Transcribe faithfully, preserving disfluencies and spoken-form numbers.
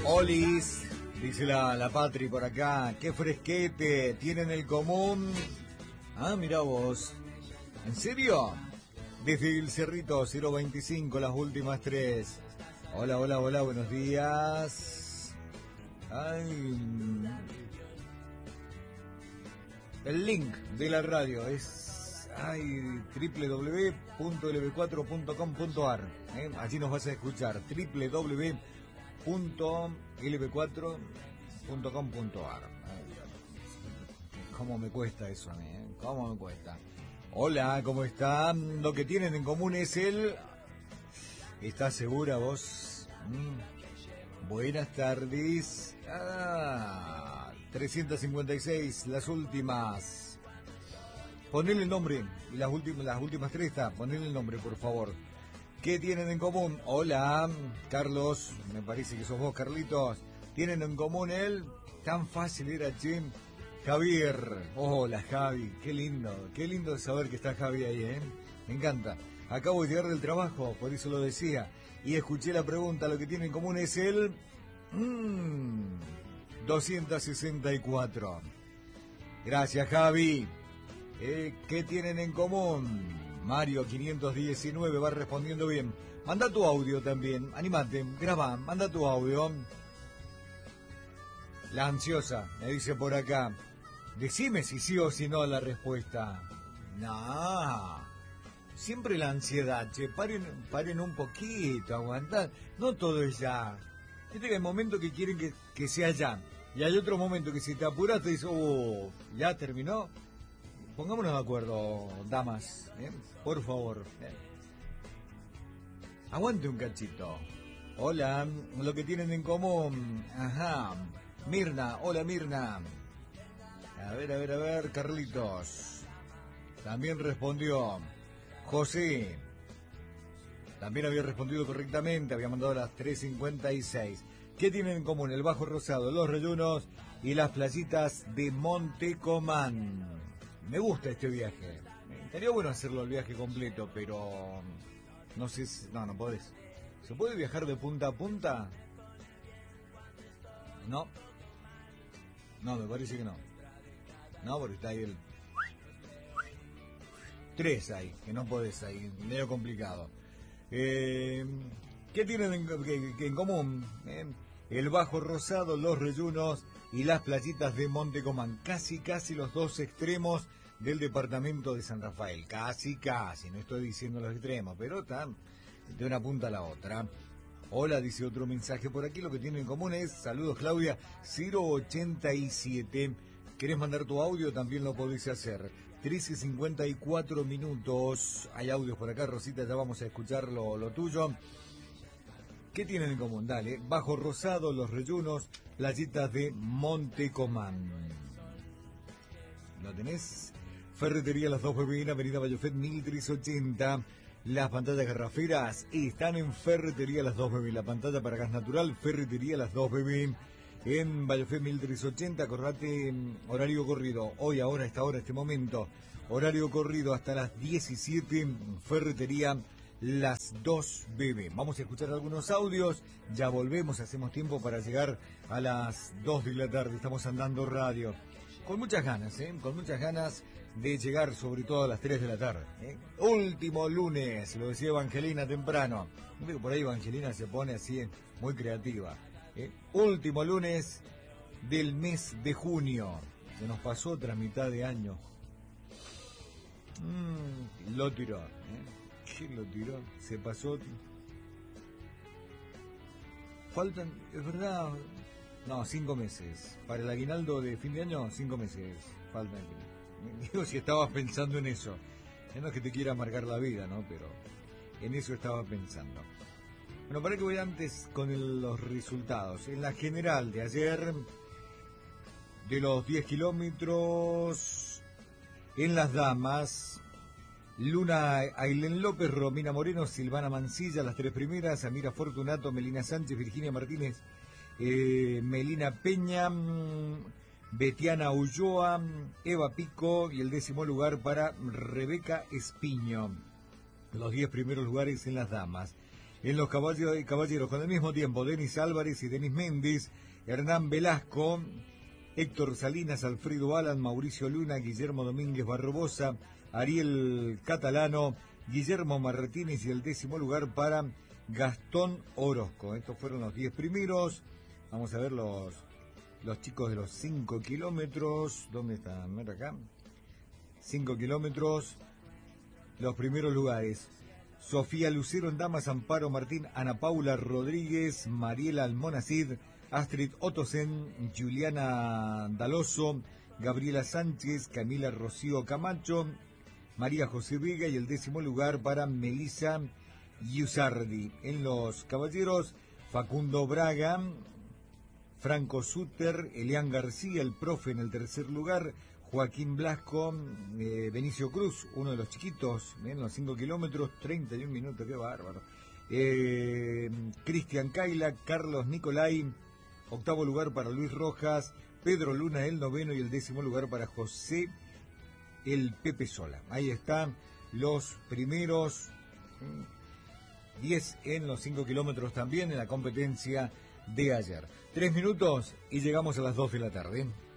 Olis, dice la, la Patri por acá, qué fresquete, tienen el común. Ah, mira vos, ¿en serio? Desde el Cerrito cero veinticinco, las últimas tres. Hola, hola, hola, buenos días. Ay, el link de la radio es ay, doble u doble u doble u punto ele ve cuatro punto com punto a r. ¿eh? Allí nos vas a escuchar, doble u doble u doble u punto ele ve cuatro punto com punto a r. ¿Cómo me cuesta eso a mí? ¿eh? ¿Cómo me cuesta? Hola, ¿cómo están? Lo que tienen en común es el... ¿Estás segura vos? Mm. Buenas tardes. Ah, trescientos cincuenta y seis, las últimas. Ponele el nombre. Y las últimas, las últimas tres está. Ponele el nombre, por favor. ¿Qué tienen en común? Hola, Carlos. Me parece que sos vos, Carlitos. ¿Tienen en común el... Tan fácil era, che... Javier, hola Javi, qué lindo, qué lindo saber que está Javi ahí, ¿eh? Me encanta. Acabo de llegar del trabajo, por eso lo decía, y escuché la pregunta, lo que tiene en común es el... Mmm, doscientos sesenta y cuatro. Gracias Javi. Eh, ¿Qué tienen en común? Mario quinientos diecinueve va respondiendo bien. Manda tu audio también, animate, graba, manda tu audio. La ansiosa, me dice por acá. Decime si sí o si no la respuesta. No. Siempre la ansiedad, che. Paren, paren un poquito, aguantad. No todo es ya. Viste que hay momentos que quieren que, que sea ya. Y hay otro momento que si te apuras te dices, oh, ¿ya terminó? Pongámonos de acuerdo, damas. ¿eh? Por favor. ¿eh? Aguante un cachito. Hola, lo que tienen en común. Ajá. Mirna, hola Mirna. A ver, a ver, a ver, Carlitos. También respondió. José. También había respondido correctamente, había mandado a las tres cincuenta y seis. ¿Qué tienen en común? El Bajo Rosado, los Reyunos y las playitas de Montecomán. Me gusta este viaje. Estaría bueno hacerlo el viaje completo, pero... No sé si... No, no podés. ¿Se puede viajar de punta a punta? No. No, me parece que no. No, porque está ahí el... Tres ahí, que no podés ahí, medio complicado. Eh, ¿Qué tienen en, que, que en común? Eh, el Bajo Rosado, los Reyunos y las playitas de Montecomán. Casi, casi los dos extremos del departamento de San Rafael. Casi, casi, no estoy diciendo los extremos, pero están de una punta a la otra. Hola, dice otro mensaje por aquí, lo que tienen en común es, saludos Claudia, cero ochenta y siete. ¿Querés mandar tu audio? También lo podés hacer. trece cincuenta y cuatro minutos. Hay audios por acá, Rosita, ya vamos a escuchar lo, lo tuyo. ¿Qué tienen en común? Dale, Bajo Rosado, los Reyunos, playitas de Montecomán. ¿Lo tenés? Ferretería Las Dos Bebés en Avenida Bayofet mil trescientos ochenta. Las pantallas garraferas están en Ferretería Las Dos Bebés. La pantalla para gas natural, Ferretería Las Dos Bebés. En Bayofet mil trescientos ochenta, acordate, horario corrido. Hoy, ahora, esta hora, este momento. Horario corrido hasta las diecisiete, Ferretería Las Dos Bebés. Vamos a escuchar algunos audios. Ya volvemos, hacemos tiempo para llegar a las dos de la tarde. Estamos andando radio. Con muchas ganas, ¿eh? Con muchas ganas de llegar sobre todo a las tres de la tarde. ¿eh? Último lunes, lo decía Evangelina temprano. Por ahí Evangelina se pone así, muy creativa. ¿eh? Último lunes del mes de junio. Se nos pasó otra mitad de año. Mm, lo tiró. ¿eh? ¿Quién lo tiró? Se pasó. Faltan, es verdad... No, cinco meses. Para el aguinaldo de fin de año, cinco meses. Faltan. Digo, si estabas pensando en eso. No es que te quiera amargar la vida, ¿no? Pero en eso estaba pensando. Bueno, para que voy antes con el, los resultados. En la general de ayer, de los diez kilómetros, en las damas, Luna Ailén López, Romina Moreno, Silvana Mancilla, las tres primeras, Amira Fortunato, Melina Sánchez, Virginia Martínez, Eh, Melina Peña, Betiana Ulloa, Eva Pico y el décimo lugar para Rebeca Espiño. Los diez primeros lugares en las damas. En los caballeros, caballeros con el mismo tiempo, Denis Álvarez y Denis Méndez, Hernán Velasco, Héctor Salinas, Alfredo Alan, Mauricio Luna, Guillermo Domínguez Barbosa, Ariel Catalano, Guillermo Martínez y el décimo lugar para Gastón Orozco. Estos fueron los diez primeros. Vamos a ver los, los chicos de los cinco kilómetros. ¿Dónde están? Mira acá. cinco kilómetros. Los primeros lugares. Sofía Lucero en Damas, Amparo Martín, Ana Paula Rodríguez, Mariela Almonacid, Astrid Ottosen, Juliana Daloso, Gabriela Sánchez, Camila Rocío Camacho, María José Vega y el décimo lugar para Melissa Yusardi. En los caballeros, Facundo Braga, Franco Suter, Elian García, el profe en el tercer lugar, Joaquín Blasco, eh, Benicio Cruz, uno de los chiquitos, en los cinco kilómetros, treinta y un minutos, qué bárbaro. Eh, Cristian Caila, Carlos Nicolai, octavo lugar para Luis Rojas, Pedro Luna el noveno y el décimo lugar para José el Pepe Sola. Ahí están los primeros diez en los cinco kilómetros también en la competencia de ayer. Tres minutos y llegamos a las dos de la tarde.